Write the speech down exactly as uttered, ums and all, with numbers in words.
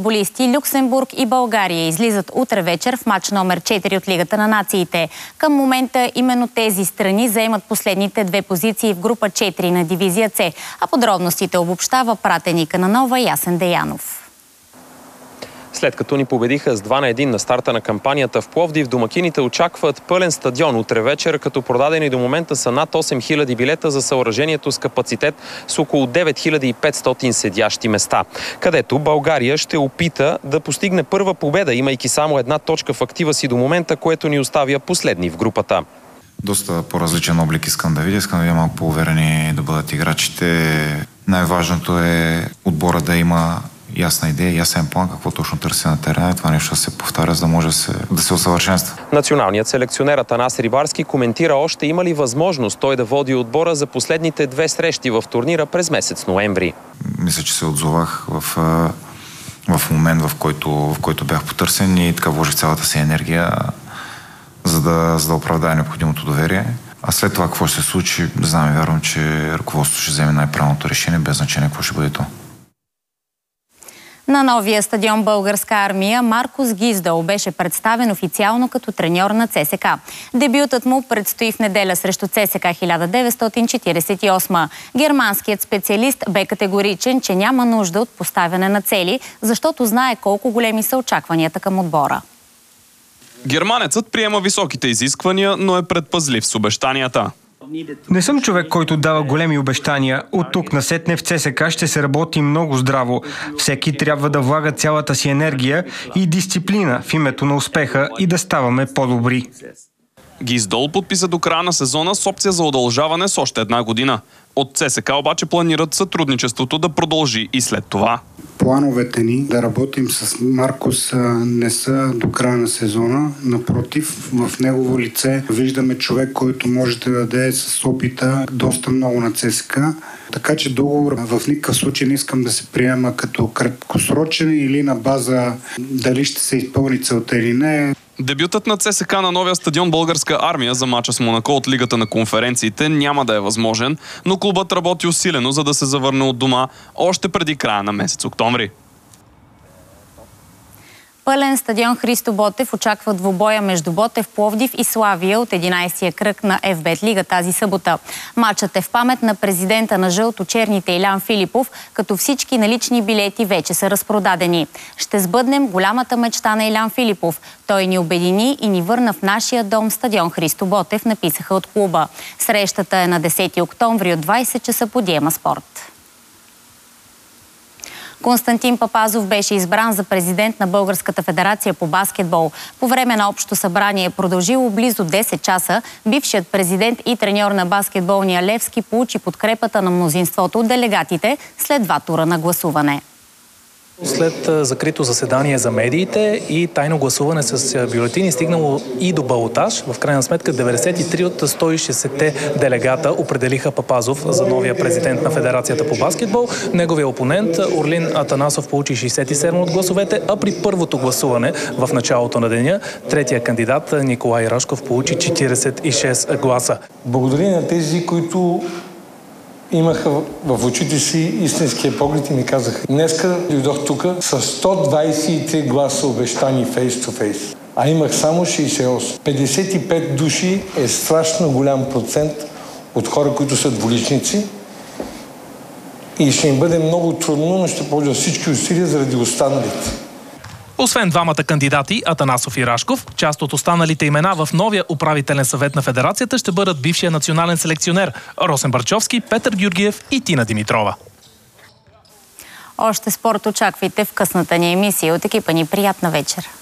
футболисти Люксембург и България излизат утре вечер в матч номер четири от Лигата на нациите. Към момента именно тези страни заемат последните две позиции в група четири на дивизия С, а подробностите обобщава пратеника на Нова Ясен Деянов. След като ни победиха с два на един на старта на кампанията в Пловдив, домакините очакват пълен стадион утре вечер, като продадени до момента са над осем хиляди билета за съоръжението с капацитет с около девет хиляди и петстотин седящи места, където България ще опита да постигне първа победа, имайки само една точка в актива си до момента, което ни оставя последни в групата. Доста по-различен облик искам да видя. Искам да видя малко по-уверени да бъдат играчите. Най-важното е отбора да има ясна идея, ясен план, какво точно търси на терена. Това нещо се повтаря, за да може да се, да се усъвършенства. Националният селекционер Атанас Рибарски коментира още има ли възможност той да води отбора за последните две срещи в турнира през месец ноември. Мисля, че се отзовах в, в момент, в който, в който бях потърсен и така вложих цялата си енергия, за да, за да оправдая необходимото доверие. А след това какво ще се случи, знам и вярвам, че ръководството ще вземе най-правилното решение, без значение какво ще бъде то. На новия стадион Българска армия Маркус Гиздол беше представен официално като треньор на ЦСКА. Дебютът му предстои в неделя срещу ЦСКА хиляда деветстотин четиридесет и осма. Германският специалист бе категоричен, че няма нужда от поставяне на цели, защото знае колко големи са очакванията към отбора. Германецът приема високите изисквания, но е предпазлив с обещанията. Не съм човек, който дава големи обещания. От тук насетне в ЦСКА ще се работи много здраво. Всеки трябва да влага цялата си енергия и дисциплина в името на успеха и да ставаме по-добри. Гиздол подписа до края на сезона с опция за удължаване с още една година. От ЦСКА обаче планират сътрудничеството да продължи и след това. Плановете ни да работим с Маркус не са до края на сезона. Напротив, в негово лице виждаме човек, който може да даде с опита доста много на ЦСКА. Така че договор в никакъв случай не искам да се приема като краткосрочен или на база дали ще се изпълни целта или не. Дебютът на ЦСКА на новия стадион Българска армия за мача с Монако от Лигата на конференциите няма да е възможен, но клубът работи усилено, за да се завърне от дома още преди края на месец октомври. Пълен стадион Христо Ботев очаква двубоя между Ботев, Пловдив и Славия от единайсетия кръг на Еф Бет Лига тази събота. Матчът е в памет на президента на жълто-черните Илян Филипов, като всички налични билети вече са разпродадени. Ще сбъднем голямата мечта на Илян Филипов. Той ни обедини и ни върна в нашия дом стадион Христо Ботев, написаха от клуба. Срещата е на десети октомври от двайсет часа по Диема Спорт. Константин Папазов беше избран за президент на Българската федерация по баскетбол. По време на общо събрание, продължило близо десет часа, бившият президент и треньор на баскетболния Левски получи подкрепата на мнозинството от делегатите след два тура на гласуване. След закрито заседание за медиите и тайно гласуване с бюлетини стигнало и до балотаж, в крайна сметка деветдесет и три от сто и шейсет делегата определиха Папазов за новия президент на Федерацията по баскетбол. Неговия опонент Орлин Атанасов получи шейсет и седем от гласовете, а при първото гласуване в началото на деня третия кандидат Николай Рашков получи четирийсет и шест гласа. Благодаря на тези, които имаха в очите си истинския поглед и ми казаха: днеска дойдох тук с сто двайсет и три гласа обещани фейс-то-фейс, а имах само шейсет и осем. петдесет и пет души е страшно голям процент от хора, които са двуличници и ще им бъде много трудно, но ще положа всички усилия заради останалите. Освен двамата кандидати, Атанасов и Рашков, част от останалите имена в новия управителен съвет на Федерацията ще бъдат бившия национален селекционер Росен Барчовски, Петър Георгиев и Тина Димитрова. Още спорт очаквайте в късната ни емисия. От екипа ни приятна вечер!